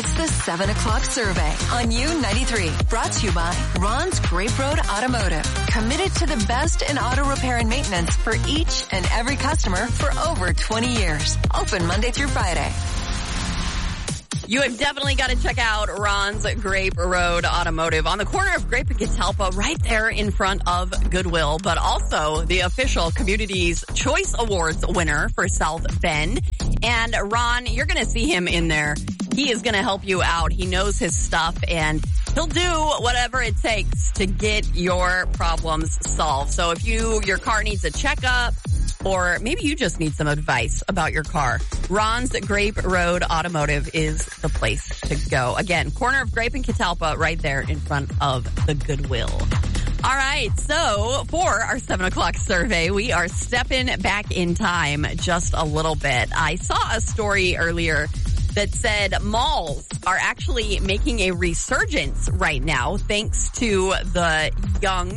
It's the 7 o'clock survey on U93. Brought to you by Ron's Grape Road Automotive. Committed to the best in auto repair and maintenance for each and every customer for over 20 years. Open Monday through Friday. You have definitely got to check out Ron's Grape Road Automotive on the corner of Grape and Catalpa, right there in front of Goodwill, but also the official Community's Choice Awards winner for South Bend. And Ron, you're going to see him in there. He is going to help you out. He knows his stuff, and he'll do whatever it takes to get your problems solved. So if your car needs a checkup, or maybe you just need some advice about your car, Ron's Grape Road Automotive is the place to go. Again, corner of Grape and Catalpa, right there in front of the Goodwill. All right, so for our 7 o'clock survey, we are stepping back in time just a little bit. I saw a story earlier that said malls are actually making a resurgence right now thanks to the young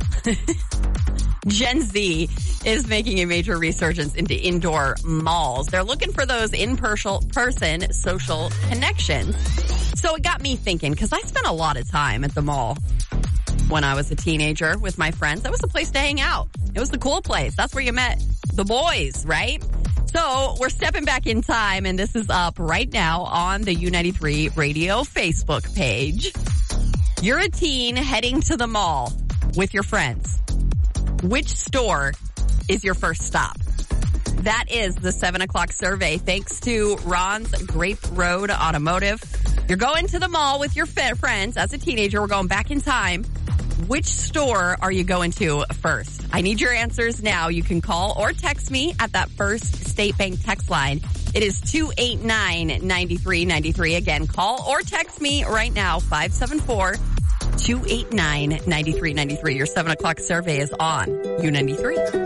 Gen Z is making a major resurgence into indoor malls. They're looking for those in-person social connections. So it got me thinking, because I spent a lot of time at the mall when I was a teenager with my friends. That was the place to hang out. It was the cool place. That's where you met the boys, right? So we're stepping back in time, and this is up right now on the U93 Radio Facebook page. You're a teen heading to the mall with your friends. Which store is your first stop? That is the 7 o'clock survey, thanks to Ron's Grape Road Automotive. You're going to the mall with your friends as a teenager. We're going back in time. Which store are you going to first? I need your answers now. You can call or text me at that First State Bank text line. It is 289-9393. Again, call or text me right now, 574-289-9393. Your 7 o'clock survey is on U93.